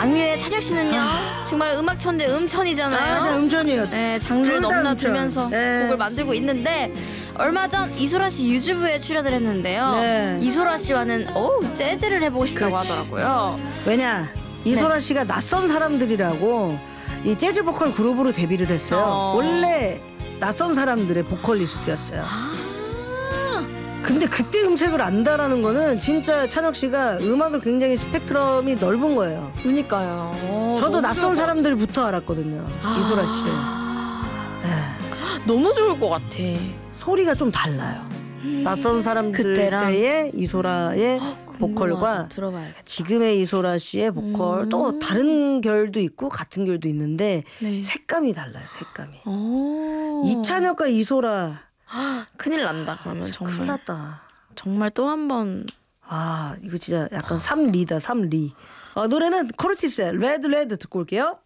악뮤의 찬혁 씨는요 정말 음악 천재 음천이잖아요. 네, 음전이에요. 네, 장르를 둘다 넘나들면서 음천. 네. 곡을 만들고 있는데 얼마 전 이소라 씨 유튜브에 출연을 했는데요. 네. 이소라 씨와는 재즈를 해보고 싶다고 그렇지. 하더라고요. 왜냐 이소라 씨가 낯선 사람들이라고 이 재즈 보컬 그룹으로 데뷔를 했어요. 원래 낯선 사람들의 보컬리스트였어요. 근데 그때 음색을 안다라는 거는 진짜 찬혁 씨가 음악을 굉장히 스펙트럼이 넓은 거예요. 그러니까요. 저도 너무 낯선 좋을 것 사람들부터 알았거든요. 이소라 씨를. 너무 좋을 것 같아. 소리가 좀 달라요. 낯선 사람들 그때랑? 때의 이소라의 보컬과 들어봐야겠다. 지금의 이소라 씨의 보컬 또 다른 결도 있고 같은 결도 있는데 네. 색감이 달라요. 색감이. 오. 이찬혁과 이소라 큰일 난다. 그러면 큰일 정말 났다. 정말 또 한 번. 아 이거 진짜 약간 삼리다 삼리. 노래는 코르티스의 레드 듣고 올게요.